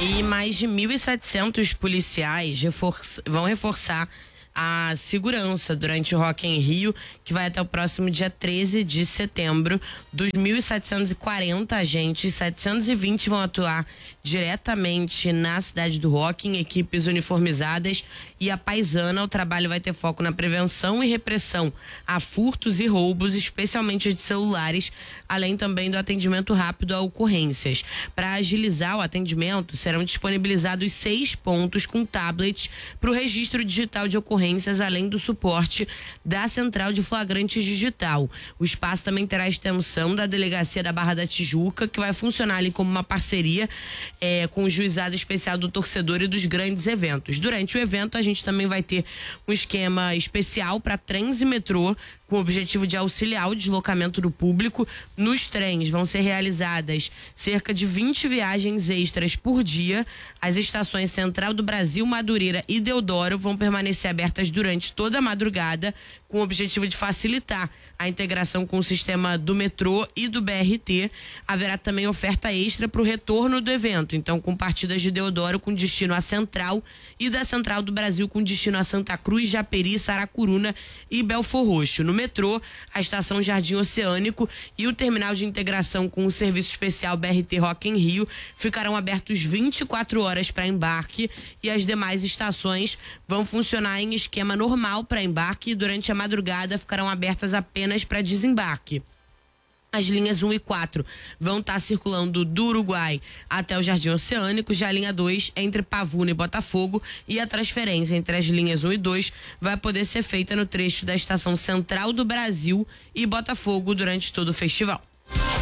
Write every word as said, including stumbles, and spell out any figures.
E mais de mil e setecentos policiais reforç- vão reforçar a segurança durante o Rock in Rio, que vai até o próximo dia treze de setembro. Dos mil setecentos e quarenta agentes, setecentos e vinte vão atuar diretamente na cidade do Rock em equipes uniformizadas e a paisana. O trabalho vai ter foco na prevenção e repressão a furtos e roubos, especialmente de celulares, além também do atendimento rápido a ocorrências. Para agilizar o atendimento, serão disponibilizados seis pontos com tablets para o registro digital de ocorrências, além do suporte da central de flagrantes digital. O espaço também terá a extensão da delegacia da Barra da Tijuca, que vai funcionar ali como uma parceria é, com o juizado especial do torcedor e dos grandes eventos. Durante o evento, a gente também vai ter um esquema especial para trens e metrô, com o objetivo de auxiliar o deslocamento do público. Nos trens vão ser realizadas cerca de vinte viagens extras por dia. As estações Central do Brasil, Madureira e Deodoro vão permanecer abertas durante toda a madrugada, com o objetivo de facilitar a integração com o sistema do metrô e do B R T. Haverá também oferta extra para o retorno do evento, então com partidas de Deodoro com destino à Central e da Central do Brasil com destino a Santa Cruz, Japeri, Saracuruna e Belfor Roxo. No metrô, a estação Jardim Oceânico e o terminal de integração com o serviço especial B R T Rock in Rio ficarão abertos vinte e quatro horas para embarque, e as demais estações vão funcionar em esquema normal para embarque, e durante a madrugada ficarão abertas apenas para desembarque. As linhas um e quatro vão estar circulando do Uruguai até o Jardim Oceânico. Já a linha dois entre Pavuna e Botafogo, e a transferência entre as linhas um e dois vai poder ser feita no trecho da estação Central do Brasil e Botafogo durante todo o festival.